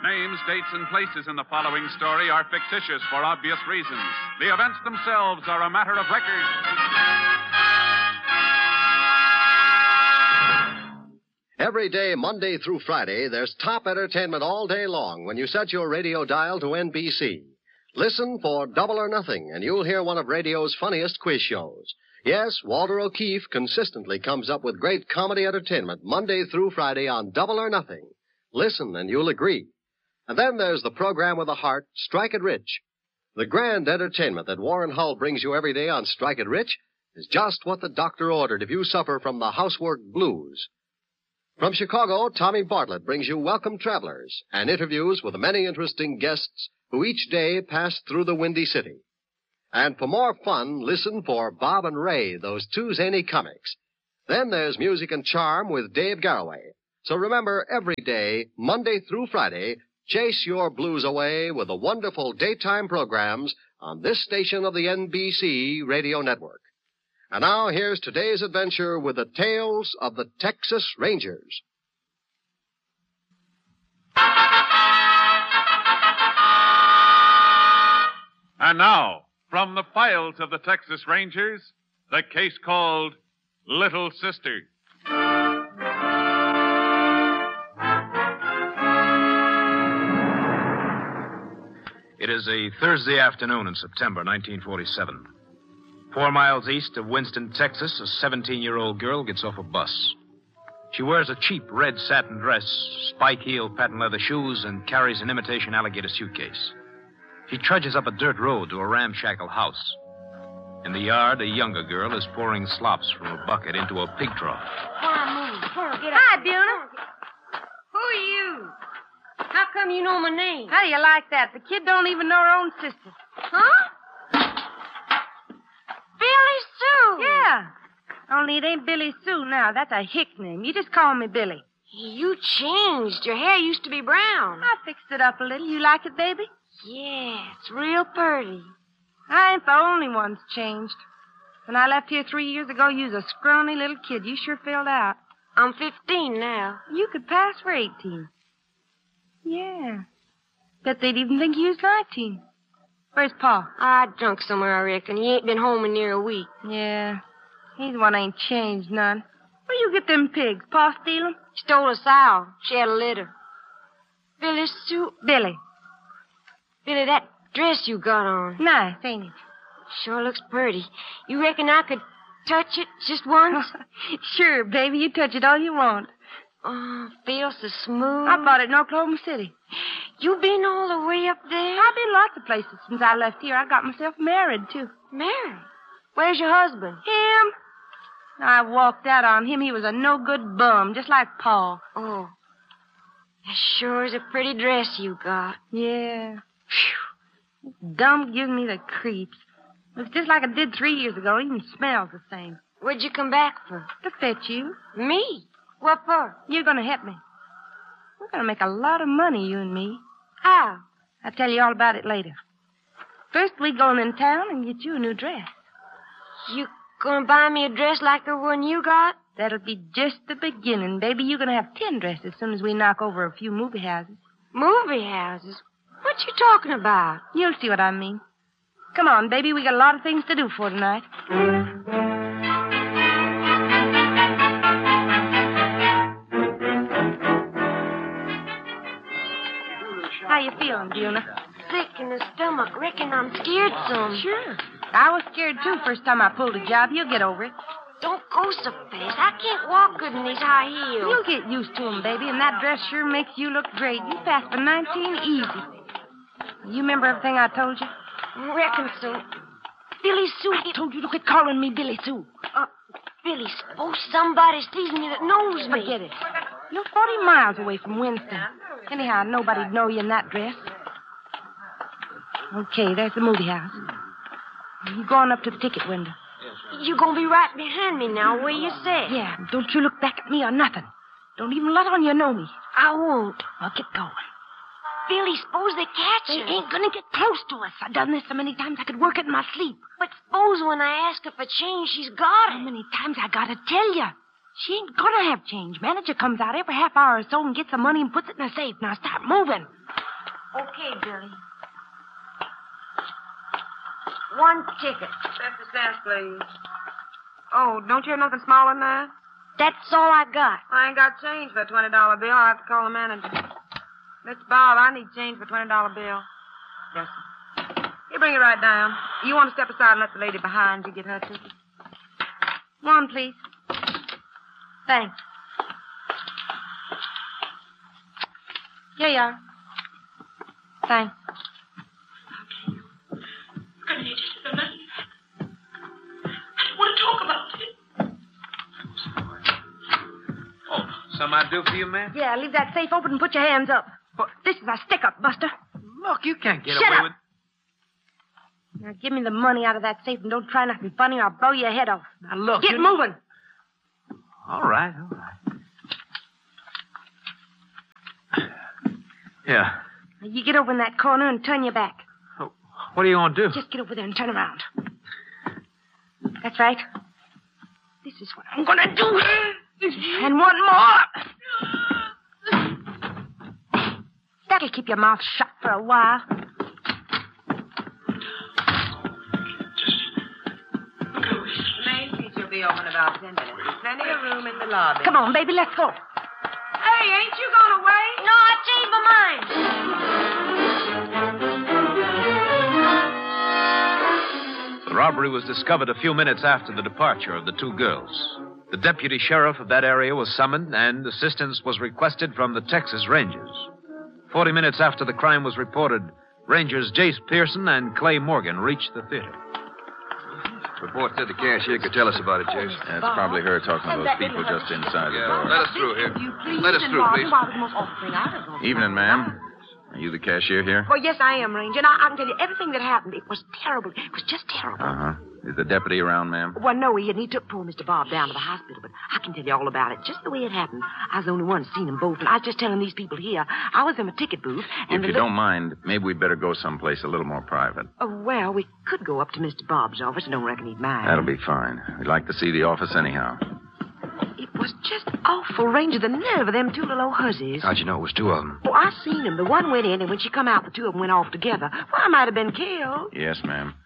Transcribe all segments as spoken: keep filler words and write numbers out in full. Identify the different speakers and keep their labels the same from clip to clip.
Speaker 1: Names, dates, and places in the following story are fictitious for obvious reasons. The events themselves are a matter of record.
Speaker 2: Every day, Monday through Friday, there's top entertainment all day long when you set your radio dial to N B C. Listen for Double or Nothing, and you'll hear one of radio's funniest quiz shows. Yes, Walter O'Keefe consistently comes up with great comedy entertainment Monday through Friday on Double or Nothing. Listen, and you'll agree. And then there's the program with the heart, Strike It Rich. The grand entertainment that Warren Hull brings you every day on Strike It Rich is just what the doctor ordered if you suffer from the housework blues. From Chicago, Tommy Bartlett brings you Welcome Travelers and interviews with the many interesting guests who each day pass through the Windy City. And for more fun, listen for Bob and Ray, those two zany comics. Then there's Music and Charm with Dave Garroway. So remember, every day, Monday through Friday, chase your blues away with the wonderful daytime programs on this station of the N B C radio network. And now here's today's adventure with the tales of the Texas Rangers.
Speaker 1: And now, from the files of the Texas Rangers, the case called Little Sister.
Speaker 3: It is a Thursday afternoon in September nineteen forty-seven. Four miles east of Winston, Texas, a seventeen-year-old girl gets off a bus. She wears a cheap red satin dress, spike-heel patent leather shoes, and carries an imitation alligator suitcase. She trudges up a dirt road to a ramshackle house. In the yard, a younger girl is pouring slops from a bucket into a pig trough.
Speaker 4: Hi, Buna. Who are you? How come you know my name?
Speaker 5: How do you like that? The kid don't even know her own sister.
Speaker 4: Huh? Billy Sue.
Speaker 5: Yeah. Only it ain't Billy Sue now. That's a hick name. You just call me Billy.
Speaker 4: You changed. Your hair used to be brown.
Speaker 5: I fixed it up a little. You like it, baby?
Speaker 4: Yeah, it's real pretty.
Speaker 5: I ain't the only one that's changed. When I left here three years ago, you was a scrawny little kid. You sure filled out.
Speaker 4: I'm fifteen now.
Speaker 5: You could pass for eighteen. Yeah. Bet they'd even think you was nineteen. Where's Pa?
Speaker 4: I drunk somewhere, I reckon. He ain't been home in near a week.
Speaker 5: Yeah. He's the one ain't changed none. Where you get them pigs? Pa steal 'em?
Speaker 4: Stole a sow. She had a litter. Billy Sue.
Speaker 5: Billy.
Speaker 4: Billy, that dress you got on.
Speaker 5: Nice, ain't it?
Speaker 4: Sure looks pretty. You reckon I could touch it just once?
Speaker 5: Sure, baby. You touch it all you want.
Speaker 4: Oh, feels so smooth.
Speaker 5: I bought it in Oklahoma City.
Speaker 4: You been all the way up there?
Speaker 5: I've been lots of places since I left here. I got myself married, too.
Speaker 4: Married? Where's your husband?
Speaker 5: Him? I walked out on him. He was a no-good bum, just like Pa.
Speaker 4: Oh. That sure is a pretty dress you got.
Speaker 5: Yeah. Phew. This dump gives me the creeps. Looks just like it did three years ago. It even smells the same.
Speaker 4: What'd you come back for?
Speaker 5: To fetch you.
Speaker 4: Me? What for?
Speaker 5: You're going to help me. We're going to make a lot of money, you and me.
Speaker 4: How?
Speaker 5: I'll tell you all about it later. First, we go in town and get you a new dress.
Speaker 4: You gonna buy me a dress like the one you got?
Speaker 5: That'll be just the beginning, baby. You're going to have ten dresses as soon as we knock over a few movie houses.
Speaker 4: Movie houses? What you talking about?
Speaker 5: You'll see what I mean. Come on, baby. We got a lot of things to do for tonight. How you feeling, Buna?
Speaker 4: Sick in the stomach. Reckon I'm scared some.
Speaker 5: Sure. I was scared, too, first time I pulled a job. You'll get over it.
Speaker 4: Don't go so fast. I can't walk good in these high heels.
Speaker 5: You'll get used to 'em, baby, and that dress sure makes you look great. You passed for nineteen easy. You remember everything I told you?
Speaker 4: Reckon so. Billy Sue.
Speaker 5: I told you to quit calling me Billy Sue.
Speaker 4: Uh, Billy, suppose somebody sees me that knows me.
Speaker 5: Forget it. You're forty miles away from Winston. Anyhow, nobody'd know you in that dress. Okay, there's the movie house. You go on up to the ticket window.
Speaker 4: You gonna be right behind me now, where you sit?
Speaker 5: Yeah, don't you look back at me or nothing. Don't even let on you know me.
Speaker 4: I won't.
Speaker 5: Well, get going.
Speaker 4: Billy, suppose they catch
Speaker 5: They
Speaker 4: us.
Speaker 5: ain't gonna get close to us. I've done this so many times I could work it in my sleep.
Speaker 4: But suppose when I ask her for change, she's got
Speaker 5: How
Speaker 4: it.
Speaker 5: many times I gotta tell you? She ain't gonna have change. Manager comes out every half hour or so and gets the money and puts it in a safe. Now start moving.
Speaker 4: Okay, Billy. One ticket.
Speaker 5: fifty cents, please. Oh, don't you have nothing smaller than that?
Speaker 4: That's all I got.
Speaker 5: I ain't got change for a twenty dollar bill. I'll have to call the manager. Mister Bob, I need change for a twenty dollar bill. Yes, sir. You bring it right down. You want to step aside and let the lady behind you get her ticket?
Speaker 4: One, please. Thanks. Here you are. Thanks.
Speaker 6: I need the money. I don't want to talk about it.
Speaker 3: Oh, something I do for you, ma'am?
Speaker 4: Yeah, leave that safe open and put your hands up. This is a stick-up, Buster.
Speaker 3: Look, you can't get
Speaker 4: Shut
Speaker 3: away
Speaker 4: up.
Speaker 3: with...
Speaker 4: Now, give me the money out of that safe and don't try nothing funny or I'll blow your head off.
Speaker 3: Now, look,
Speaker 4: Get
Speaker 3: you...
Speaker 4: moving.
Speaker 3: All right, all right. Yeah.
Speaker 4: Now, you get over in that corner and turn your back.
Speaker 3: Oh, what are you going to do?
Speaker 4: Just get over there and turn around. That's right. This is what I'm going to do. And one more. That'll keep your mouth shut for a while.
Speaker 5: Main seat will be open about ten minutes. There's plenty of room in the lobby.
Speaker 4: Come on, baby, let's go.
Speaker 5: Hey, ain't you going away?
Speaker 4: No, I changed my mind.
Speaker 3: The robbery was discovered a few minutes after the departure of the two girls. The deputy sheriff of that area was summoned, and assistance was requested from the Texas Rangers. Forty minutes after the crime was reported, Rangers Jace Pearson and Clay Morgan reached the theater.
Speaker 7: Report said the cashier could tell us about it, Jace.
Speaker 8: That's probably her talking to those people just inside the
Speaker 7: Yeah,
Speaker 8: door.
Speaker 7: let us through here. Let us through, please.
Speaker 8: Evening, ma'am. Are you the cashier here?
Speaker 5: Oh, yes, I am, Ranger. And I, I can tell you everything that happened. It was terrible. It was just terrible.
Speaker 8: Uh-huh. Is the deputy around, ma'am?
Speaker 5: Well, no, he, he took poor Mister Bob down to the hospital, but I can tell you all about it, just the way it happened. I was the only one seen them both, and I was just telling these people here. I was in a ticket booth, and
Speaker 8: If
Speaker 5: the
Speaker 8: you
Speaker 5: li-
Speaker 8: don't mind, maybe we'd better go someplace a little more private.
Speaker 5: Oh, well, we could go up to Mister Bob's office. I don't reckon he'd mind.
Speaker 8: That'll be fine. We'd like to see the office anyhow.
Speaker 5: It was just awful, Ranger, the nerve of them two little old hussies.
Speaker 7: How'd you know it was two of them?
Speaker 5: Oh, I seen them. The one went in, and when she come out, the two of them went off together. Well, I might have been killed.
Speaker 8: Yes, ma'am.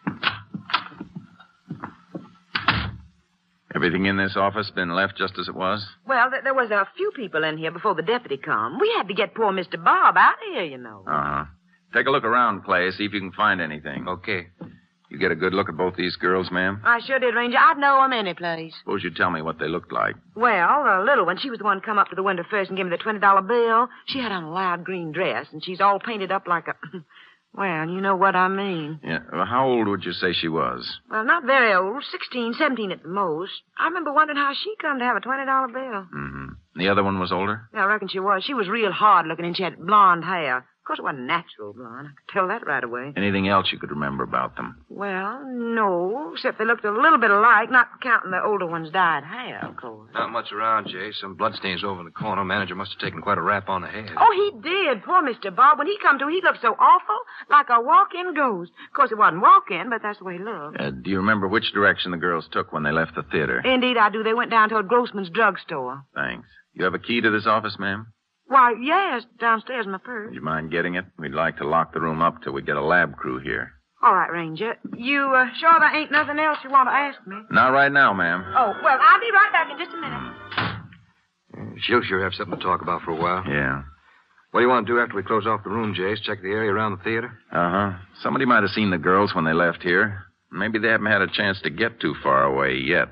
Speaker 8: Everything in this office been left just as it was?
Speaker 5: Well, th- there was a few people in here before the deputy come. We had to get poor Mister Bob out of here, you know.
Speaker 8: Uh-huh. Take a look around, Clay, see if you can find anything.
Speaker 7: Okay.
Speaker 8: You get a good look at both these girls, ma'am?
Speaker 5: I sure did, Ranger. I'd know them any place.
Speaker 8: Suppose you tell me what they looked like.
Speaker 5: Well, the little one, she was the one come up to the window first and give me the twenty dollar bill. She had on a loud green dress, and she's all painted up like a... Well, you know what I mean.
Speaker 8: Yeah. Well, how old would you say she was?
Speaker 5: Well, not very old. Sixteen, seventeen at the most. I remember wondering how she come to have a twenty dollar bill.
Speaker 8: Mm-hmm. The other one was older?
Speaker 5: Yeah, I reckon she was. She was real hard looking, and she had blonde hair. Of course, it wasn't natural blonde. I could tell that right away.
Speaker 8: Anything else you could remember about them?
Speaker 5: Well, no, except they looked a little bit alike, not counting the older one's dyed hair, of course.
Speaker 7: Not much around, Jay. Some bloodstains over in the corner. Manager must have taken quite a rap on the head.
Speaker 5: Oh, he did. Poor Mister Bob. When he come to, he looked so awful, like a walk-in ghost. Of course, it wasn't walk-in, but that's the way he looked.
Speaker 8: Uh, do you remember which direction the girls took when they left the theater?
Speaker 5: Indeed, I do. They went down toward Grossman's drugstore.
Speaker 8: Thanks. You have a key to this office, ma'am?
Speaker 5: Why, yes, downstairs in my purse.
Speaker 8: Would you mind getting it? We'd like to lock the room up till we get a lab crew here.
Speaker 5: All right, Ranger. You uh, sure there ain't nothing else you want to ask me?
Speaker 8: Not right now, ma'am.
Speaker 5: Oh, well, I'll be right back in just a minute.
Speaker 7: Yeah, she'll sure have something to talk about for a while.
Speaker 8: Yeah.
Speaker 7: What do you want to do after we close off the room, Jace? Check the area around the theater?
Speaker 8: Uh-huh. Somebody might have seen the girls when they left here. Maybe they haven't had a chance to get too far away yet.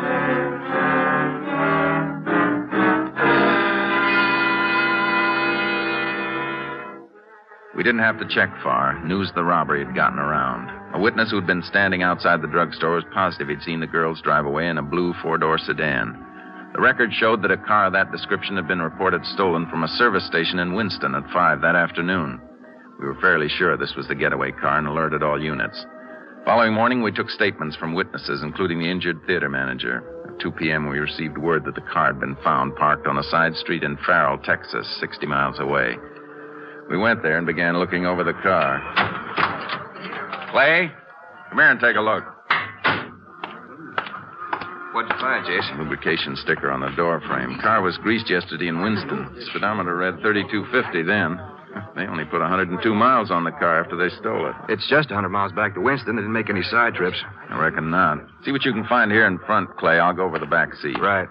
Speaker 8: We didn't have to check far. News of the robbery had gotten around. A witness who'd been standing outside the drugstore was positive he'd seen the girls drive away in a blue four-door sedan. The record showed that a car of that description had been reported stolen from a service station in Winston at five that afternoon. We were fairly sure this was the getaway car and alerted all units. Following morning, we took statements from witnesses, including the injured theater manager. At two p.m., we received word that the car had been found parked on a side street in Farrell, Texas, sixty miles away. We went there and began looking over the car. Clay, come here and take a look.
Speaker 7: What'd you find, Jason?
Speaker 8: Lubrication sticker on the door frame. Car was greased yesterday in Winston. Speedometer read thirty-two fifty then. They only put one hundred two miles on the car after they stole it.
Speaker 7: It's just one hundred miles back to Winston. They didn't make any side trips.
Speaker 8: I reckon not. See what you can find here in front, Clay. I'll go over the back seat.
Speaker 7: Right.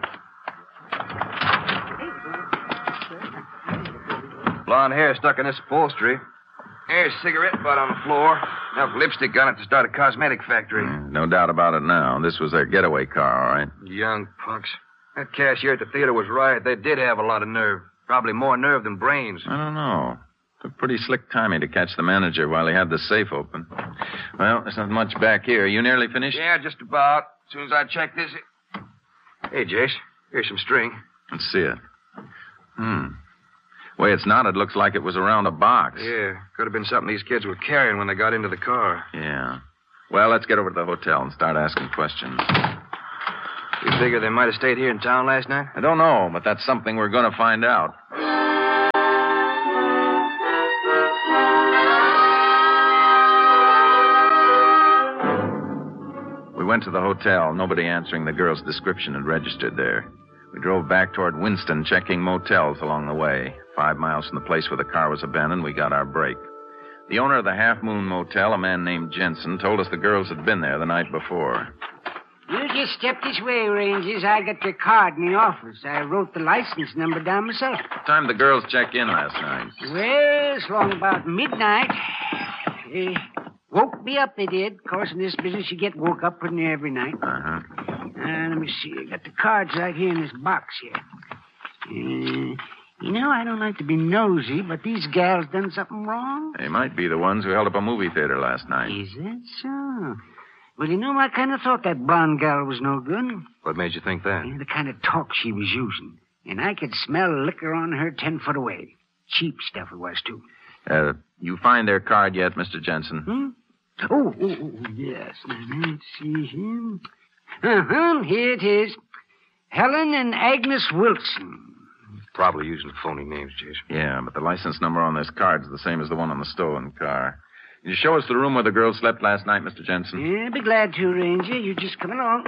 Speaker 7: Blonde hair stuck in this upholstery. Here's a cigarette butt on the floor. Enough lipstick on it to start a cosmetic factory.
Speaker 8: Yeah, no doubt about it now. This was their getaway car, all right?
Speaker 7: Young punks. That cashier at the theater was right. They did have a lot of nerve. Probably more nerve than brains.
Speaker 8: I don't know. Took pretty slick timing to catch the manager while he had the safe open. Well, there's not much back here. You nearly finished?
Speaker 7: Yeah, just about. As soon as I check this... Hey, Jace. Here's some string.
Speaker 8: Let's see it. Hmm. Way it's knotted looks like it was around a box.
Speaker 7: Yeah, could have been something these kids were carrying when they got into the car.
Speaker 8: Yeah. Well, let's get over to the hotel and start asking questions.
Speaker 7: You figure they might have stayed here in town last night?
Speaker 8: I don't know, but that's something we're going to find out. We went to the hotel. Nobody answering the girl's description had registered there. We drove back toward Winston, checking motels along the way. Five miles from the place where the car was abandoned, we got our break. The owner of the Half Moon Motel, a man named Jensen, told us the girls had been there the night before.
Speaker 9: You just step this way, Rangers. I got your card in the office. I wrote the license number down myself.
Speaker 8: What time did the girls check in last night?
Speaker 9: Well, it's long about midnight. They woke me up, they did. Of course, in this business, you get woke up pretty near every night.
Speaker 8: Uh-huh.
Speaker 9: Uh, let me see. I got the cards right here in this box here. Uh, you know, I don't like to be nosy, but these gals done something wrong.
Speaker 8: They might be the ones who held up a movie theater last night.
Speaker 9: Is that so? Well, you know, I kind of thought that blonde gal was no good.
Speaker 7: What made you think that?
Speaker 9: Yeah, the kind of talk she was using. And I could smell liquor on her ten foot away. Cheap stuff it was, too.
Speaker 8: Uh, you find their card yet, Mister Jensen?
Speaker 9: Hmm? Oh, oh, oh, yes. Now, let's see here. Uh-huh, here it is. Helen and Agnes Wilson.
Speaker 7: Probably using phony names, Jason.
Speaker 8: Yeah, but the license number on this card's the same as the one on the stolen car. Can you show us the room where the girls slept last night, Mister Jensen?
Speaker 9: Yeah, be glad to, Ranger. You just come along.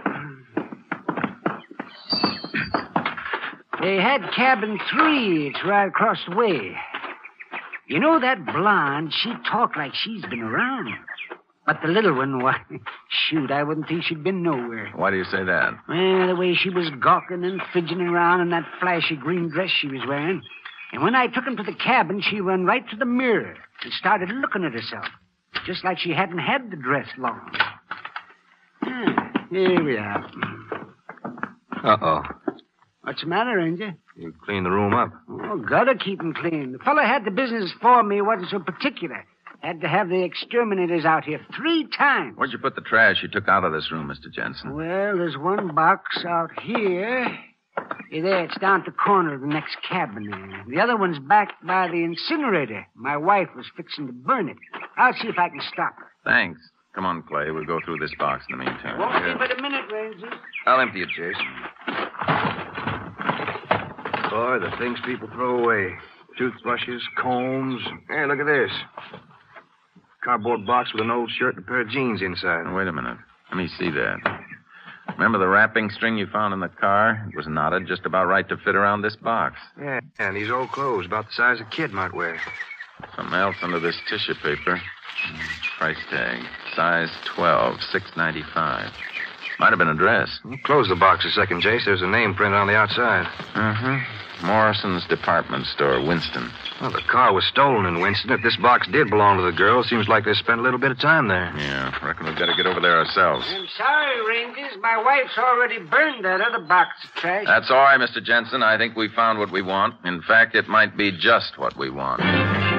Speaker 9: They had cabin three. It's right across the way. You know, that blonde, she talked like she's been around. But the little one, why, shoot, I wouldn't think she'd been nowhere.
Speaker 8: Why do you say that?
Speaker 9: Well, the way she was gawking and fidgeting around in that flashy green dress she was wearing. And when I took him to the cabin, she run right to the mirror and started looking at herself. Just like she hadn't had the dress long. Ah, here we are.
Speaker 7: Uh-oh.
Speaker 9: What's the matter, Ranger?
Speaker 7: You cleaned the room up.
Speaker 9: Oh, gotta keep 'em clean. The fellow had the business for me, wasn't so particular. Had to have the exterminators out here three times.
Speaker 8: Where'd you put the trash you took out of this room, Mister Jensen?
Speaker 9: Well, there's one box out here. Hey, there, it's down at the corner of the next cabin there. The other one's back by the incinerator. My wife was fixing to burn it. I'll see if I can stop her.
Speaker 8: Thanks. Come on, Clay. We'll go through this box in the meantime.
Speaker 9: Won't be but a minute, Ranger.
Speaker 7: I'll empty it, Jason. Boy, the things people throw away. Toothbrushes, combs. Hey, look at this. Cardboard box with an old shirt and a pair of jeans inside.
Speaker 8: Now, wait a minute. Let me see that. Remember the wrapping string you found in the car? It was knotted just about right to fit around this box.
Speaker 7: Yeah, and these old clothes, about the size a kid might wear.
Speaker 8: Something else under this tissue paper. Price tag. Size twelve, six ninety-five. Might have been a dress.
Speaker 7: Close the box a second, Jace. There's a name printed on the outside.
Speaker 8: Uh-huh. Morrison's Department Store, Winston.
Speaker 7: Well, the car was stolen in Winston. If this box did belong to the girl, seems like they spent a little bit of time there.
Speaker 8: Yeah, reckon we've got to get over there ourselves.
Speaker 9: I'm sorry, Rangers. My wife's already burned that other box of trash.
Speaker 8: That's all right, Mister Jensen. I think we found what we want. In fact, it might be just what we want.